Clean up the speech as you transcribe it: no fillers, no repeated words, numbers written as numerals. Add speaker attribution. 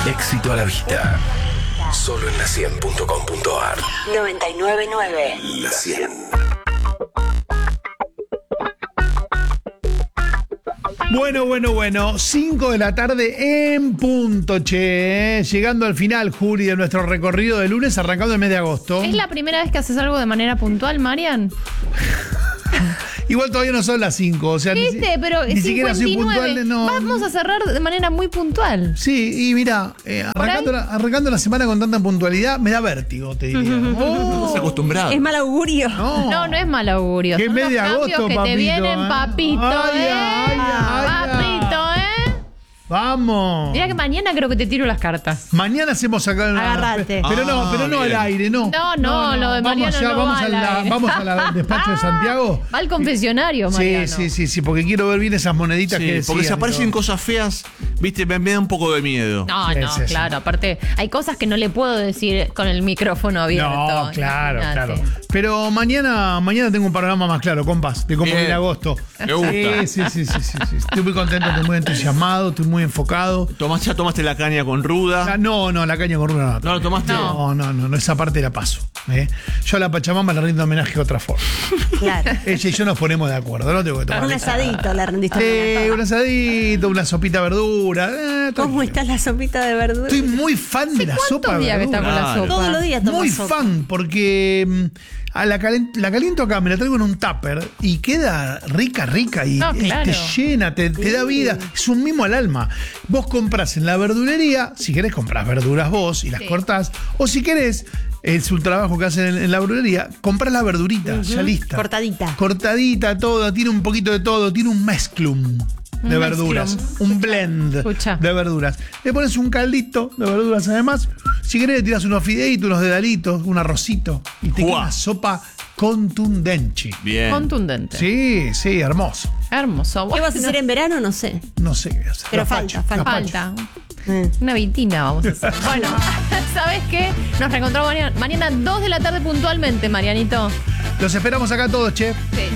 Speaker 1: Éxito a la vista. Solo en la100.com.ar.
Speaker 2: 99.9.
Speaker 1: La 100.
Speaker 3: Bueno. 5 de la tarde en punto, che. Llegando al final, Juli, de nuestro recorrido de lunes, arrancando el mes de agosto.
Speaker 4: ¿Es la primera vez que haces algo de manera puntual, Marian?
Speaker 3: Igual todavía no son las 5, o sea,
Speaker 4: ¿Viste? Pero
Speaker 3: ni siquiera soy
Speaker 4: 59.
Speaker 3: puntual. No.
Speaker 4: Vamos a cerrar de manera muy puntual.
Speaker 3: Sí, y mira, arrancando la semana con tanta puntualidad, me da vértigo, te diría.
Speaker 5: Estás acostumbrado.
Speaker 6: Es mal augurio.
Speaker 4: No es mal augurio.
Speaker 3: Que
Speaker 4: Son
Speaker 3: mes
Speaker 4: los
Speaker 3: de
Speaker 4: cambios
Speaker 3: agosto,
Speaker 4: que
Speaker 3: papito,
Speaker 4: te vienen, papito,
Speaker 3: Ay.
Speaker 4: Papito,
Speaker 3: Vamos.
Speaker 4: Mira que mañana creo que te tiro las cartas.
Speaker 3: Mañana hacemos acá
Speaker 6: Agárrate.
Speaker 3: Pero no al
Speaker 5: bien.
Speaker 3: aire, no.
Speaker 4: No, lo de Mariano no
Speaker 3: vamos
Speaker 4: va al aire.
Speaker 3: vamos al despacho de Santiago.
Speaker 4: Va al confesionario, Mariano.
Speaker 3: Sí, porque quiero ver bien esas moneditas
Speaker 5: Sí,
Speaker 3: que
Speaker 5: porque
Speaker 3: decían
Speaker 5: si aparecen
Speaker 3: y todo.
Speaker 5: cosas feas, viste, me da un poco de miedo.
Speaker 4: No,
Speaker 3: Sí.
Speaker 4: claro. Aparte, hay cosas que no le puedo decir con el micrófono abierto.
Speaker 3: No, claro.
Speaker 4: Imagínate.
Speaker 3: Pero mañana tengo un panorama más claro, compas, de cómo
Speaker 5: Bien.
Speaker 3: viene agosto.
Speaker 5: Me gusta.
Speaker 3: Sí. Estoy muy contento, estoy muy entusiasmado, estoy muy enfocado.
Speaker 5: ¿Ya tomaste la caña con ruda?
Speaker 3: No, la caña con ruda no.
Speaker 5: ¿No la tomaste?
Speaker 3: No, esa parte la paso. Yo a la Pachamama le rindo homenaje de otra forma.
Speaker 6: Claro.
Speaker 3: Ella y yo nos ponemos de acuerdo, no tengo que tomar.
Speaker 6: Un asadito le rendiste.
Speaker 3: Un asadito, una sopita de verdura.
Speaker 6: ¿Cómo
Speaker 3: tranquilo.
Speaker 6: está la sopita de verdura?
Speaker 3: Estoy muy fan de la sopa de
Speaker 4: días que está
Speaker 3: verdura.
Speaker 4: con la sopa?
Speaker 6: Todos los días tomo
Speaker 3: Muy
Speaker 6: sopa.
Speaker 3: fan, porque la caliento acá, me la traigo en un tupper y queda rica y
Speaker 4: No, claro.
Speaker 3: te llena, te da vida. Es un mimo al alma. Vos compras en la verdulería, si querés compras verduras vos y las cortás, o si querés, es un trabajo que hacen en la verdulería, comprás la verdurita ya lista.
Speaker 6: Cortadita.
Speaker 3: Cortadita toda, tiene un poquito de todo, tiene un mezclum de verduras, un blend
Speaker 4: Escucha.
Speaker 3: de verduras. Le pones un caldito de verduras además. Si querés le tirás unos fideitos, unos dedalitos, un arrocito y te queda
Speaker 5: Uah.
Speaker 3: una sopa contundente.
Speaker 5: Bien.
Speaker 4: Contundente.
Speaker 3: Sí, hermoso.
Speaker 4: Hermoso.
Speaker 6: ¿Qué vas a hacer en verano? No sé.
Speaker 3: No sé qué voy a hacer.
Speaker 6: Pero
Speaker 3: Gazpacho,
Speaker 6: falta.
Speaker 3: gazpacho.
Speaker 4: Falta. Una vitina vamos a hacer. Bueno, ¿sabes qué? Nos reencontramos mañana 2 de la tarde puntualmente, Marianito.
Speaker 3: Los esperamos acá todos, che.
Speaker 4: Sí.